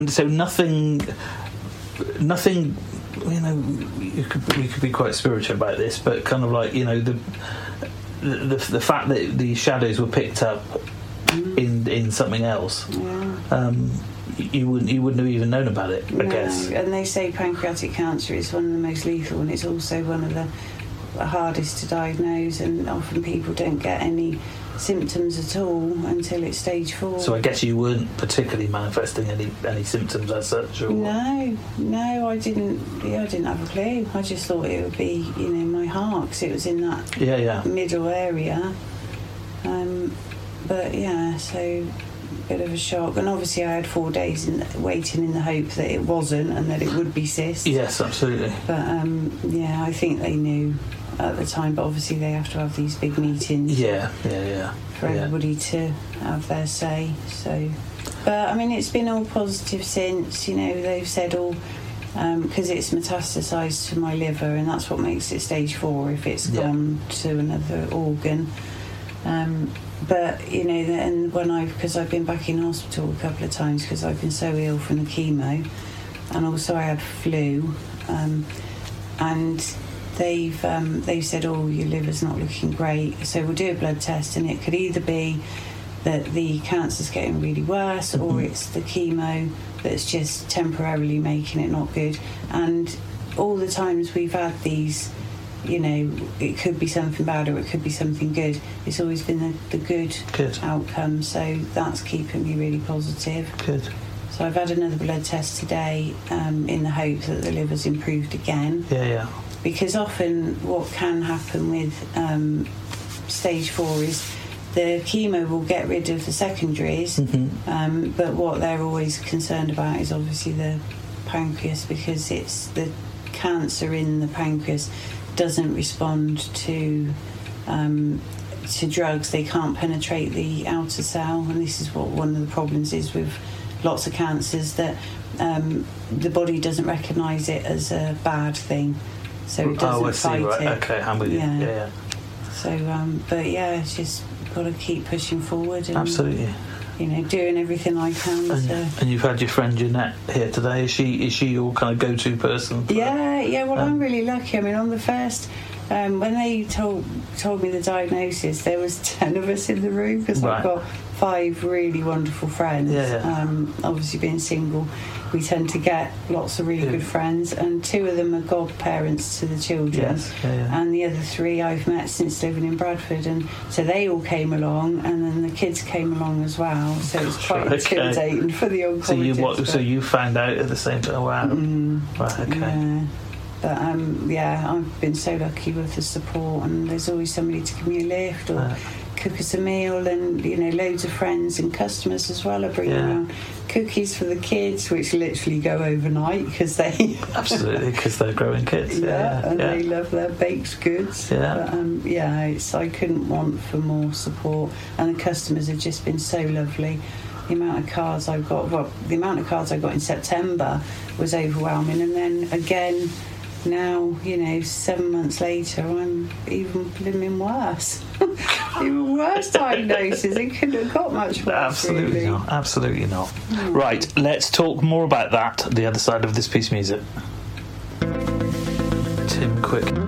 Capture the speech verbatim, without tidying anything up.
So nothing, nothing. You know, you could, we could be quite spiritual about this, but kind of like, you know, the the, the fact that the shadows were picked up mm. in in something else. Yeah. Um, you wouldn't you wouldn't have even known about it, I no. guess. And they say pancreatic cancer is one of the most lethal, and it's also one of the hardest to diagnose, and often people don't get any symptoms at all until it's stage four. So I guess you weren't particularly manifesting any, any symptoms as such, or no, no, I didn't. Yeah, I didn't have a clue. I just thought it would be, you know, my heart, because it was in that yeah, yeah. middle area. Um, but yeah, so a bit of a shock, and obviously I had four days in, waiting in the hope that it wasn't and that it would be cysts. Yes, absolutely. But um, yeah, I think they knew at the time, but obviously they have to have these big meetings. Yeah, yeah, yeah. For yeah. everybody to have their say. So, but I mean, it's been all positive since. You know, they've said all because um, it's metastasised to my liver, and that's what makes it stage four if it's yeah. gone to another organ. Um, but you know, and when I because I've been back in hospital a couple of times because I've been so ill from the chemo, and also I had flu, um, and. They've um, they've said, oh, your liver's not looking great, so we'll do a blood test, and it could either be that the cancer's getting really worse, mm-hmm. or it's the chemo that's just temporarily making it not good. And all the times we've had these, you know, it could be something bad or it could be something good. It's always been the, the good, good outcome, so that's keeping me really positive. Good. So I've had another blood test today um, in the hope that the liver's improved again. Yeah, yeah. Because often what can happen with um, stage four is the chemo will get rid of the secondaries, mm-hmm. um, but what they're always concerned about is obviously the pancreas, because it's the cancer in the pancreas doesn't respond to um, to drugs. They can't penetrate the outer cell, and this is what one of the problems is with lots of cancers, that um, the body doesn't recognise it as a bad thing. So it doesn't oh, I see, fight right. it. Okay, I'm with you. Yeah, yeah. yeah. So, um, but yeah, it's just got to keep pushing forward and absolutely, you know, doing everything I can. And, to... and you've had your friend Jeanette here today. Is she is she your kind of go-to person? For, yeah, yeah. Well, um, I'm really lucky. I mean, on the first, um, when they told told me the diagnosis, there was ten of us in the room because right. I've got five really wonderful friends. Yeah, yeah. Um, obviously, being single, we tend to get lots of really yeah. good friends, and two of them are godparents to the children, yes. yeah, yeah. and the other three I've met since living in Bradford, and so they all came along, and then the kids came along as well. So it was quite okay. intimidating for the oncologist. So you what, so you found out at the same time? Wow. Mm, right. Okay. Yeah. But um, yeah, I've been so lucky with the support, and there's always somebody to give me a lift or uh, cook us a meal, and you know, loads of friends and customers as well are bringing yeah. around cookies for the kids, which literally go overnight because they absolutely because they're growing kids. Yeah, yeah, and yeah. they love their baked goods. Yeah, but, um, yeah. It's I couldn't want for more support, and the customers have just been so lovely. The amount of cards I've got, well, the amount of cards I got in September was overwhelming, and then again. Now, you know, seven months later, I'm even living worse. Even worse diagnosis. It couldn't have got much worse. Absolutely really. not. Absolutely not. Mm. Right, let's talk more about that, the other side of this piece of music. Tim Quick.